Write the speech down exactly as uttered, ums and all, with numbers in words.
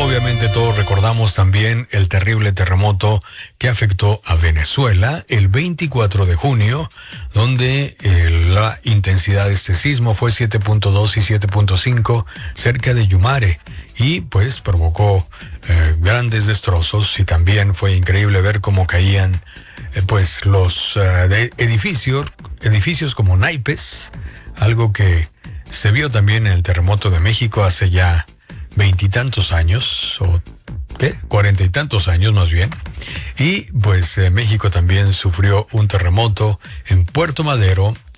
obviamente todos recordamos también el terrible terremoto que afectó a Venezuela el veinticuatro de junio, donde eh, la intensidad de este sismo fue siete punto dos y siete punto cinco cerca de Yumare y pues provocó eh, grandes destrozos, y también fue increíble ver cómo caían eh, pues los uh, de edificios, edificios como naipes, algo que se vio también en el terremoto de México hace ya veintitantos años, o ¿qué? Cuarenta y tantos años más bien. Y pues eh, México también sufrió un terremoto en Puerto Madero